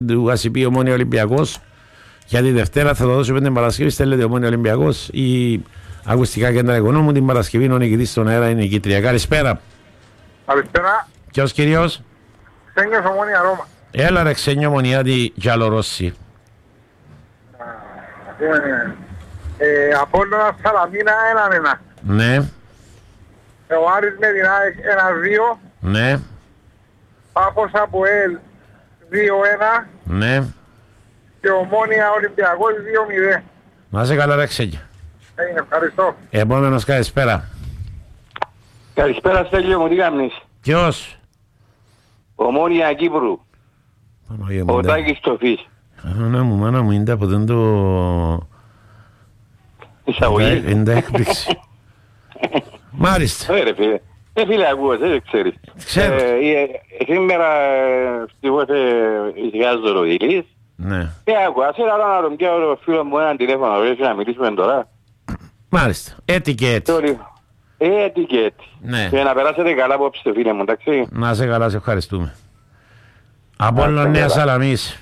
του Ασιπή Ομόνια Ολυμπιακός. Για τη Δευτέρα θα το δώσουμε την Παρασκευή. Στέλνετε Ομόνια Ολυμπιακός ή ακουστικά κέντρα Οικονόμου. Την Παρασκευή ο νικητής στον αέρα είναι η Κήτρια. Καλησπέρα. Καλησπέρα. Ποιος κυρίως? Ξένιος Ομόνια Ρώμα. Έλα ρε Ξένιο Μονιάτη Γιαλορώσsi. Απόλλωνας Σαλαμίνα 1-1. Ναι, Ο Άρης με την ΑΕΚ 1-2. ναι, Πάφος Αποέλ 2-1. ναι. Και Ομόνια Ολυμπιακός 2-0. Να είσαι καλά ρε Ξένιο. Ευχαριστώ. Επόμενος καλησπέρα. Καλησπέρα Στέλιο μου, τι κάνεις? Ποιος? Ομόνια Κύπρου, Παναγία ο μου, Τάκης Στοφής. μάνα μου, είναι από δεν το... Εισαγωγή. Είναι τα έκπληξη. Μάλιστα. Ρε φίλε, φίλε ακούω, δεν ξέρεις. Ξέρω. Σήμερα ευτυχώς εισηγάζω ο Ηλής. Ναι. Και άκουα, σε ρωτώ να τον πιάω φίλο μου έναν τηλέφωνο, πρέπει να μιλήσουμε τώρα. Μάλιστα. Έτσι και έτσι. Έτσι και έτσι. Ναι. Και να περάσετε καλά απόψε φίλε μου, εντάξει. Να είσαι καλά, σε ευχαριστούμε. Απόλλων Νέα Σαλαμής.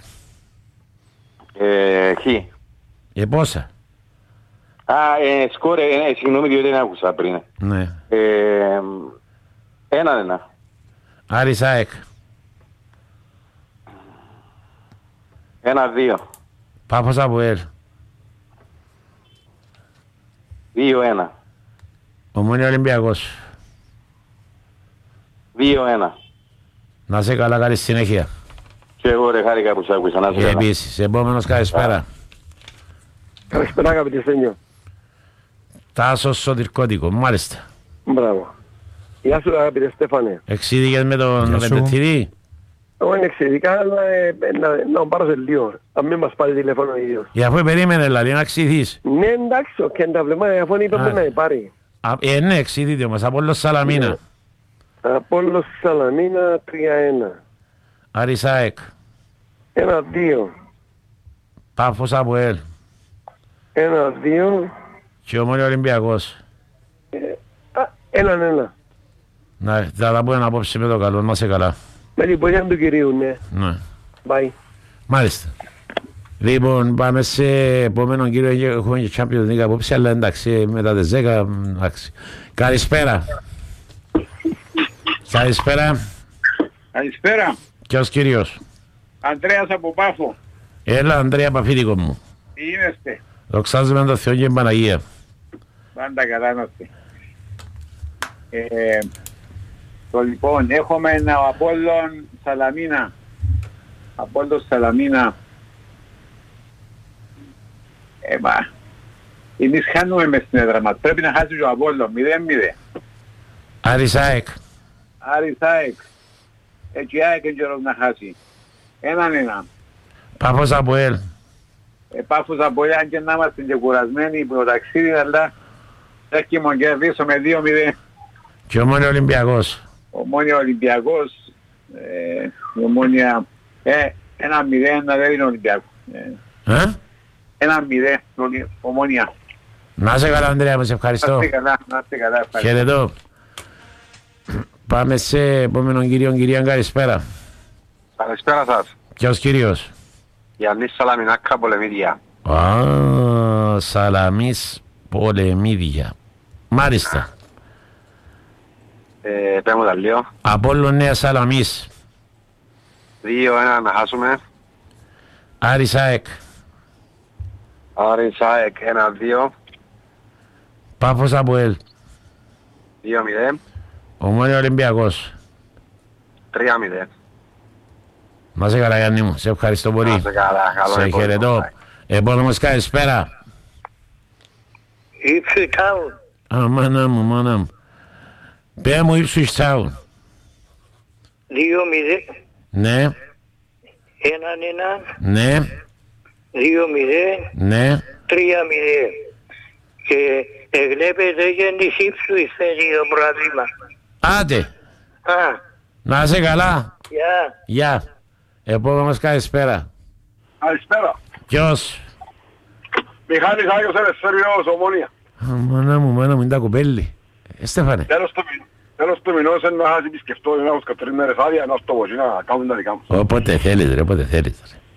Χ. Πόσα? Σκόρ, συγγνώμη διότι δεν άκουσα πριν. Ναι. 1-1. Άρης ΑΕΚ. 1-2. Πάφος Αποέλ. 2-1. Ομόνια Ολυμπιακός. 2-1. Να είσαι καλά, καλή συνέχεια. Και εγώ ρε χάρηκα που σ' άκουσα, να σε Και καλά. επίσης, επόμενος καλησπέρα. Καλησπέρα αγαπητέ Στέλιο. Τάσος Σωτηρκώτικο, μάλιστα. Μπράβο. Γεια σου αγαπητέ Στέφανε. Εξήγηκες με τον Βεντετηρή. Εγώ είναι εξαιρετικά, αλλά να πάρω σε λίγο. Αν μην μας πάρει τηλέφωνο ο ίδιος. Για αφού περίμενε δηλαδή να εξηγείς. Ναι εντάξει, ο Κέντα βλεμά, αφού είπε που να πάρει. Ναι, εξηγείτε μας. Απόλλων Σαλαμίνα. Απόλλων Σαλαμίνα 3-1. Άρης ΑΕΚ. 1-2. Πάφος Αποέλ. 1-2. Και Ομόνια Ολυμπιακός. 1-1. Ναι, θα τα πούμε απόψε με το καλό, να είσαι καλά. Με την βοήθεια του κυρίου, ναι. Ναι. Bye. Μάλιστα. Λοιπόν, πάμε σε επόμενο κύριο. Έχουμε και Champions League απόψε, αλλά εντάξει, μετά τις 10, εντάξει. Καλησπέρα. Καλησπέρα. Καλησπέρα. Ποιος κύριος? Ανδρέας από Πάφο. Έλα, Ανδρέα Παφίδικο μου. Τι είμαστε? Δοξάζουμε τον Θεό και την Παναγία. Πάντα καλά είμαστε. Το λοιπόν, έχουμε ένα Απόλλων Σαλαμίνα. Απόλλων Σαλαμίνα. Εμείς χάνουμε μες στην έδρα μας. Πρέπει να χάσει ο Απόλλων. 0-0. Άρης ΑΕΚ. Άρης ΑΕΚ. Έτσι ΑΕΚ είναι καιρός να χάσει. 1-1. Πάφος Αποέλ. Πάφος από αν και να είμαστε και κουρασμένοι από το ταξίδι, αλλά έχει μου κερδίσουμε 2-0. Και Ομόνια Ολυμπιακός. Ομόνια Ολυμπιακός, Ομόνια 1-0 να δεν είναι Ολυμπιακό. 1-0 Ομόνια. Να είσαι καλά Ανδρέα, μας ευχαριστώ. Να είστε καλά, ευχαριστώ. Χαιρετώ. Πάμε σε επόμενον κύριο, κυρία, καλησπέρα. Καλησπέρα σας. Ποιος κύριος? Γιάννης Σαλαμινάκα, Πολεμίδια. Σαλαμής Πολεμίδια. Μάλιστα. Πέμω τα λίγο. Απόλλων Νέα Σαλαμής. 2-1 να χάσουμε. Άρης ΑΕΚ. Άρης ΑΕΚ 1-2. Πάφος Αποέλ. 2-0. Ομόνια Ολυμπιακός. 3-0. Να είσαι καλά Γιάννη μου, σε ευχαριστώ πολύ. Να είσαι καλά, καλό Σε επόμενο. χαιρετώ. Επόμενος καλησπέρα. Ipswich Town. Μάνα μου, μάνα μου. Πέ μου Ipswich Town. 2-0. Ναι, 1-1. ναι, 2-0. ναι. 3-0. Και βλέπετε και της Ipswich φέρει το πρόβλημα. Άντε, να είσαι καλά. Γεια. Επόμενος καλησπέρα. Καλησπέρα. Ποιος? Μιχάλης Άγιος Ελευθεριος, Ομόνια. Μάνα μου, είναι τα κοπέλη. Στέφανε. Τέλος του μηνός να επισκεφτώ, να έχω 13 μέρες άδεια, να στο βοηθήσω να κάνουν τα δικά μου. Όποτε θέλεις ρε, όποτε θέλεις.